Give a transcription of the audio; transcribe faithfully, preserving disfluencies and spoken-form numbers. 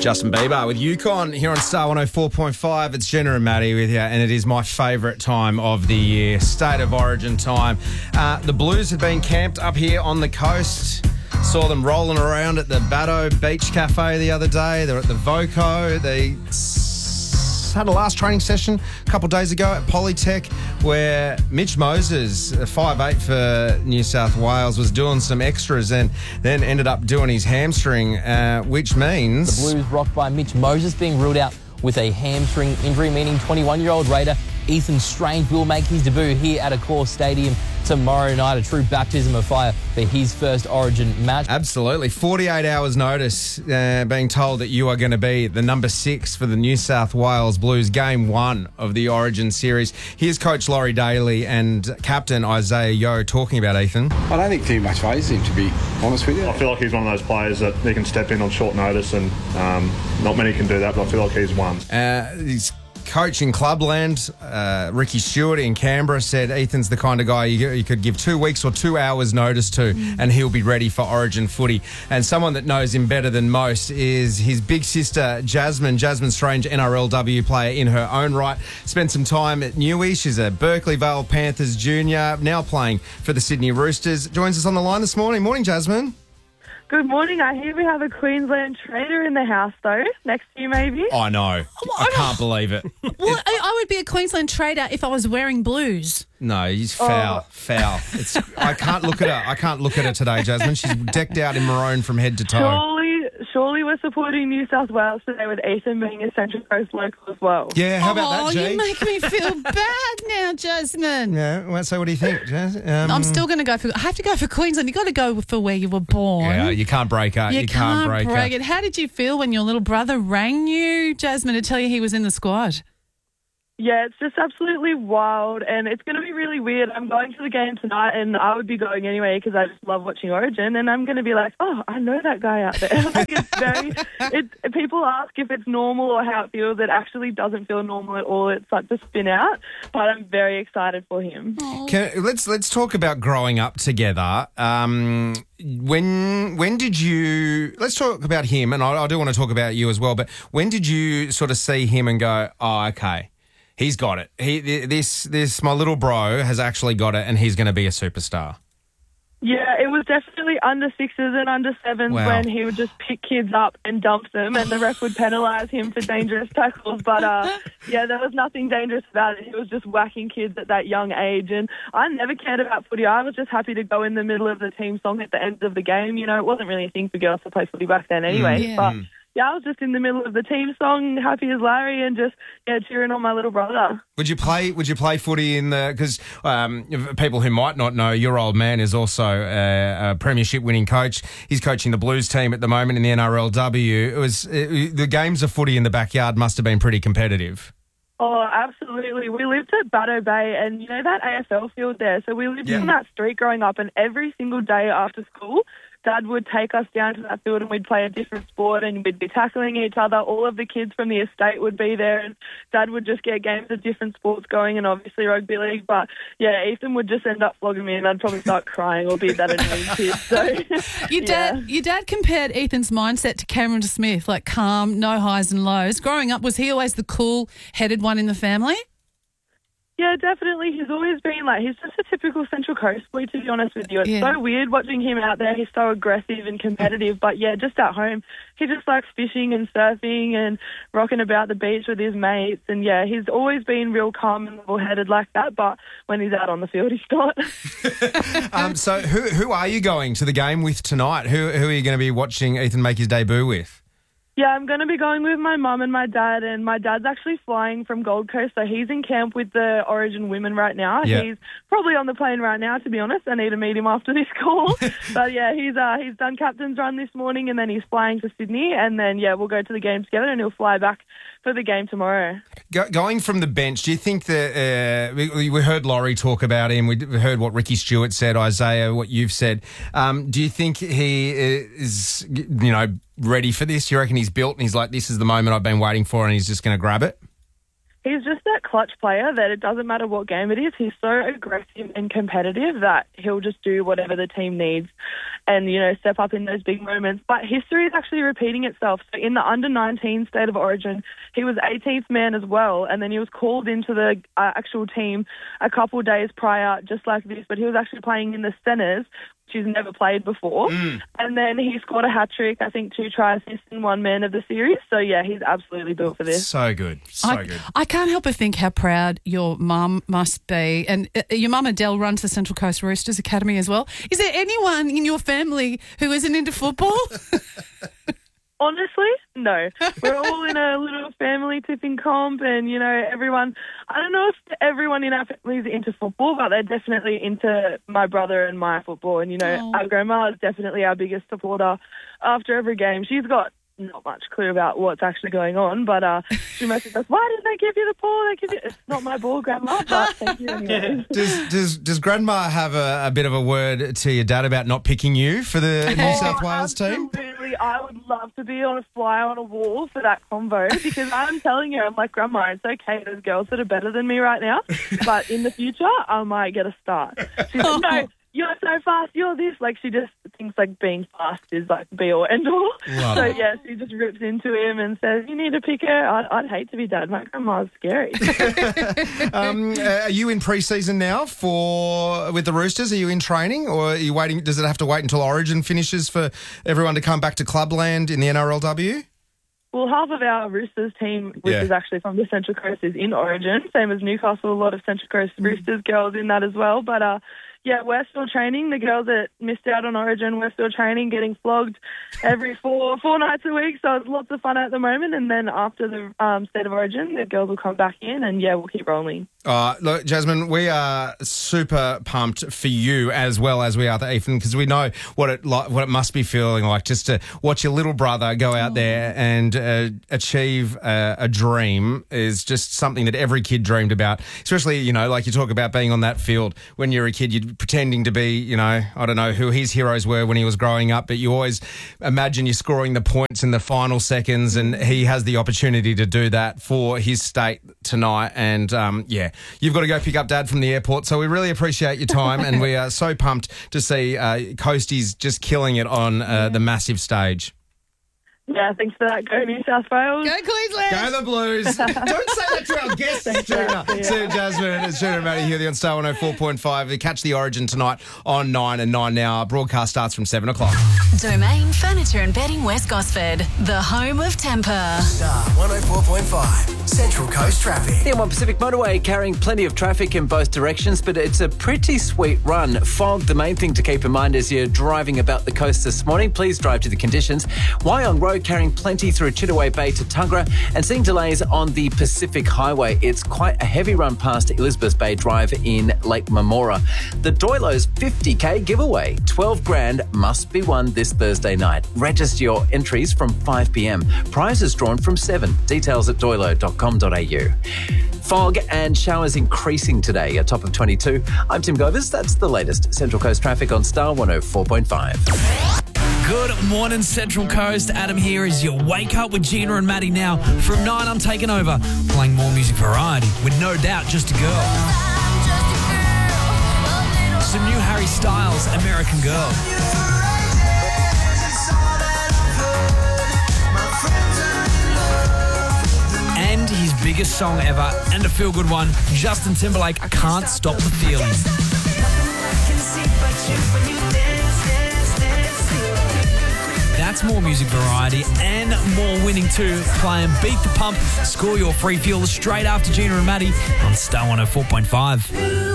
Justin Bieber with Yukon here on Star one oh four point five. It's Jenna and Maddie with you, and it is my favourite time of the year, State of Origin time. Uh, the Blues have been camped up here on the coast. Saw them rolling around at the Baddo Beach Cafe the other day. They're at the Voco. They had a last training session a couple of days ago at Polytech where Mitch Moses, five eight for New South Wales, was doing some extras and then ended up doing his hamstring, uh, which means... The Blues rocked by Mitch Moses being ruled out with a hamstring injury, meaning twenty-one-year-old Raider Ethan Strange will make his debut here at Accor Stadium tomorrow night, a true baptism of fire for his first Origin match. Absolutely. forty-eight hours notice, uh, being told that you are going to be the number six for the New South Wales Blues, game one of the Origin series. Here's Coach Laurie Daly and Captain Isaiah Yeo talking about Ethan. I don't think too much phases him, to be honest with you. I feel like he's one of those players that he can step in on short notice, and um, not many can do that, but I feel like he's one. Uh, he's coach in Clubland, uh, Ricky Stewart in Canberra, said Ethan's the kind of guy you, you could give two weeks or two hours notice to and he'll be ready for Origin footy. And someone that knows him better than most is his big sister, Jasmine. Jasmine Strange, N R L W player in her own right. Spent some time at Newey. She's a Berkeley Vale Panthers junior, now playing for the Sydney Roosters. Joins us on the line this morning. Morning, Jasmine. Good morning. I hear we have a Queensland trader in the house, though. Next to you, maybe. I know. I can't believe it. Well, I, I would be a Queensland trader if I was wearing blues. No, he's foul, Oh. foul. It's, I can't look at her. I can't look at her today, Jasmine. She's decked out in maroon from head to toe. Surely, surely we're supporting New South Wales today with Ethan being a Central Coast local as well. Yeah, how about oh, that, Jay? you make me feel bad now, Jasmine. Yeah, well, so what do you think, Jazz? Um, I'm still going to go for... I have to go for Queensland. You've got to go for where you were born. Yeah, you can't break her. You, You, can't, break, break her. it. How did you feel when your little brother rang you, Jasmine, to tell you he was in the squad? Yeah, it's just absolutely wild, and it's going to be really weird. I'm going to the game tonight, and I would be going anyway because I just love watching Origin, and I'm going to be like, oh, I know that guy out there. Like, it's very... It, people ask if it's normal or how it feels. It actually doesn't feel normal at all. It's like the spin out, but I'm very excited for him. Can, let's let's talk about growing up together. Um, when when did you? Let's talk about him, and I, I do want to talk about you as well. But when did you sort of see him and go, oh, okay, he's got it. He this this my little bro has actually got it, and he's going to be a superstar. Yeah, it was definitely under sixes and under sevens Wow. when he would just pick kids up and dump them, and the ref would penalise him for dangerous tackles. But, uh, yeah, there was nothing dangerous about it. He was just whacking kids at that young age. And I never cared about footy. I was just happy to go in the middle of the team song at the end of the game. You know, it wasn't really a thing for girls to play footy back then anyway. Yeah. But, yeah, I was just in the middle of the team song, happy as Larry, and just, yeah, cheering on my little brother. Would you play? Would you play footy in the? Because um, people who might not know, your old man is also a, a premiership winning coach. He's coaching the Blues team at the moment in the N R L W. It was it, the games of footy in the backyard must have been pretty competitive. Oh, absolutely. We lived at Baddo Bay, and you know that A F L field there. So we lived Yeah. on that street growing up, and every single day after school, Dad would take us down to that field and we'd play a different sport and we'd be tackling each other. All of the kids from the estate would be there, and Dad would just get games of different sports going, and obviously rugby league. But yeah, Ethan would just end up flogging me and I'd probably start crying or be that annoying kid. So Your yeah. dad, your dad compared Ethan's mindset to Cameron Smith, like calm, no highs and lows. Growing up, was he always the cool-headed one in the family? Yeah, definitely. He's always been like, he's just a typical Central Coast boy, to be honest with you. It's Yeah. so weird watching him out there. He's so aggressive and competitive. But yeah, just at home, he just likes fishing and surfing and rocking about the beach with his mates. And yeah, he's always been real calm and level-headed like that. But when he's out on the field, he's not. Um, so who who are you going to the game with tonight? Who who are you going to be watching Ethan make his debut with? Yeah, I'm going to be going with my mum and my dad, and my dad's actually flying from Gold Coast, so he's in camp with the Origin women right now. Yeah. He's probably on the plane right now, to be honest. I need to meet him after this call. But yeah, he's uh, he's done captain's run this morning, and then he's flying to Sydney, and then yeah, we'll go to the game together, and he'll fly back for the game tomorrow. Go, going from the bench, do you think that uh, we, we heard Laurie talk about him? We heard what Ricky Stewart said, Isaiah, what you've said. Um, do you think he is, you know, ready for this? You reckon he's built and he's like, this is the moment I've been waiting for, and he's just going to grab it? He's just that clutch player that it doesn't matter what game it is. He's so aggressive and competitive that he'll just do whatever the team needs. and, you know, step up in those big moments. But history is actually repeating itself. So in the under nineteen State of Origin, he was eighteenth man as well, and then he was called into the uh, actual team a couple of days prior, just like this, but he was actually playing in the centres, which he's never played before. Mm. And then he scored a hat-trick, I think two try assists and one man of the series. So, yeah, he's absolutely built for this. So good. So I, good. I can't help but think how proud your mum must be. And uh, your mum Adele runs the Central Coast Roosters Academy as well. Is there anyone in your family who isn't into football? Honestly, no. We're all in a little family tipping comp, and, you know, everyone, I don't know if everyone in our family is into football, but they're definitely into my brother and my football. And, you know, oh. our grandma is definitely our biggest supporter after every game. She's got not much clue about what's actually going on, but uh, she messages us, why did they give you the ball? They give you... It's not my ball, Grandma, but thank you anyway. Does, does, does Grandma have a, a bit of a word to your dad about not picking you for the New Oh, South Wales team? Absolutely. I would love to be on a fly on a wall for that convo, because I'm telling her, I'm like, Grandma, it's okay, there's girls that are better than me right now, but in the future, I might get a start. She's like, no, you're so fast, you're this. Like, she just thinks like being fast is like be all end all. Love so it. yeah, she just rips into him and says, you need to pick her. I'd, I'd hate to be dad. My grandma's scary. um, uh, are you in pre-season now for with the Roosters? Are you in training, or are you waiting? Does it have to wait until Origin finishes for everyone to come back to Clubland in the N R L W? Well, half of our Roosters team, which Yeah. is actually from the Central Coast, is in Origin. Same as Newcastle, a lot of Central Coast Roosters girls in that as well. But uh, yeah, we're still training. The girls that missed out on Origin, we're still training, getting flogged every four four nights a week. So it's lots of fun at the moment. And then after the um, State of Origin, the girls will come back in, and yeah, we'll keep rolling. Uh, look, Jasmine, we are super pumped for you as well as we are for Ethan, because we know what it like, what it must be feeling like just to watch your little brother go out there and uh, achieve uh, a dream is just something that every kid dreamed about. Especially, you know, like you talk about being on that field when you're a kid, you're pretending to be, you know, I don't know who his heroes were when he was growing up, but you always imagine you're scoring the points in the final seconds, and he has the opportunity to do that for his state tonight. And um, yeah. You've got to go pick up Dad from the airport, so we really appreciate your time, and we are so pumped to see uh, Coasties just killing it on uh, the massive stage. Yeah, thanks for that. Go New South Wales. Go Queensland. Go the Blues. Don't say that to our guests, Tuna. Yeah. Sue Jasmine, it's Tuna and Matty here on Star one oh four point five. We catch the Origin tonight on nine and nine now. Our broadcast starts from seven o'clock. Domain Furniture and Bedding West Gosford, the home of temper. Star one oh four point five, Central Coast Traffic. The M one Pacific Motorway carrying plenty of traffic in both directions, but it's a pretty sweet run. Fog, the main thing to keep in mind as you're driving about the coast this morning. Please drive to the conditions. Wyong Road carrying plenty through Chittaway Bay to Tuggerah, and seeing delays on the Pacific Highway. It's quite a heavy run past Elizabeth Bay Drive in Lake Mamora. The Doilo's fifty K giveaway. twelve grand must be won this Thursday night. Register your entries from five p.m. Prizes drawn from seven. Details at doilo dot com dot a u. Fog and showers increasing today, a top of twenty-two. I'm Tim Govers. That's the latest Central Coast traffic on Star one oh four point five. Good morning, Central Coast. Adam here as you wake up with Gina and Maddie now. From nine, I'm taking over, playing more music variety with No Doubt Just a Girl. Some new Harry Styles, American Girl. And his biggest song ever, and a feel-good one, Justin Timberlake, Can't Stop the Feeling. That's more music variety and more winning too. Playing Beat the Pump, score your free fuel straight after Gina and Maddie on Star one oh four point five.